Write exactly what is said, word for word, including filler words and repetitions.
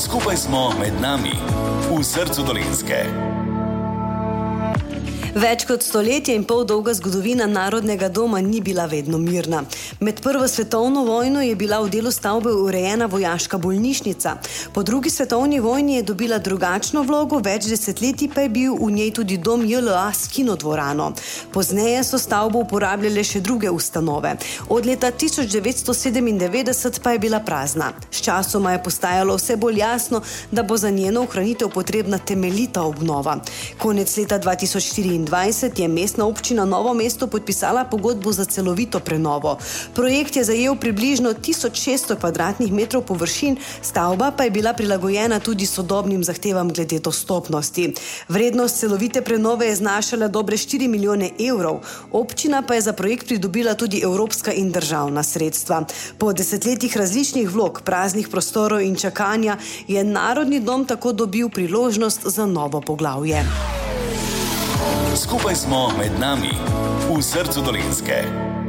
Skupaj smo med nami, v srcu Dolenjske. Več kot stoletje in pol dolga zgodovina Narodnega doma ni bila vedno mirna. Med prvo svetovno vojno je bila v delu stavbe urejena vojaška bolnišnica. Po drugi svetovni vojni je dobila drugačno vlogo, več desetletij pa je bil v njej tudi dom J L A s kinodvorano. Pozneje so stavbo uporabljale še druge ustanove. Od leta tisoč devetsto sedemindevetdeset pa je bila prazna. Sčasoma je postajalo vse bolj jasno, da bo za njeno ohranitev potrebna temeljita obnova. Konec leta dva tisoč štiriindvajset je mestna občina Novo mesto podpisala pogodbo za celovito prenovo. Projekt je zajel približno tisoč šeststo kvadratnih metrov površin, stavba pa je bila prilagojena tudi sodobnim zahtevam glede dostopnosti. Vrednost celovite prenove je znašala dobre štiri milijone evrov. Občina pa je za projekt pridobila tudi evropska in državna sredstva. Po desetletjih različnih vlog, praznih prostorov in čakanja je Narodni dom tako dobil priložnost za novo poglavje. Skupaj smo med nami, v srcu Dolenjske.